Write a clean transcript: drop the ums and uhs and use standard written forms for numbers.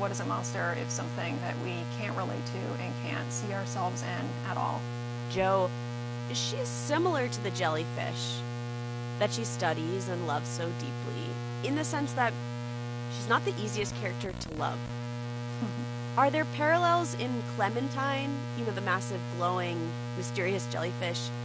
what is a monster if something that we can't relate to and can't see ourselves in at all? Jo, she's similar to the jellyfish that she studies and loves so deeply, in the sense that she's not the easiest character to love. Are there parallels in Clementine, the massive, glowing, mysterious jellyfish?